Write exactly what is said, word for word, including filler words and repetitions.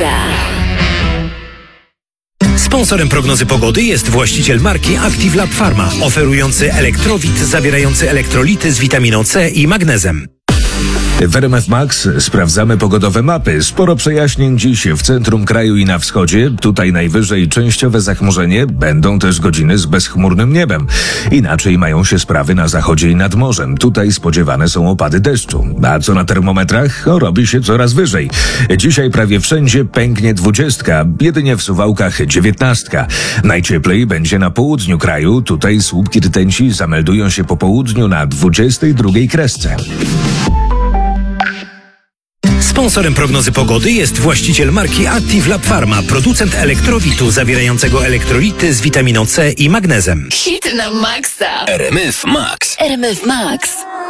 Maxa. Sponsorem prognozy pogody jest właściciel marki Active Lab Pharma, oferujący elektrowid zawierający elektrolity z witaminą C i magnezem. W R M F Max sprawdzamy pogodowe mapy. Sporo przejaśnień dziś w centrum kraju i na wschodzie. Tutaj najwyżej częściowe zachmurzenie. Będą też godziny z bezchmurnym niebem. Inaczej mają się sprawy na zachodzie i nad morzem. Tutaj spodziewane są opady deszczu. A co na termometrach? O, robi się coraz wyżej. Dzisiaj prawie wszędzie pęknie dwudziestka, jedynie w Suwałkach dziewiętnastka. Najcieplej będzie na południu kraju. Tutaj słupki rtęci zameldują się po południu na dwudziestej drugiej kresce. Sponsorem prognozy pogody jest właściciel marki Active Lab Pharma, producent elektrowitu zawierającego elektrolity z witaminą C i magnezem. Hit na Maxa. R M F Max. R M F Max.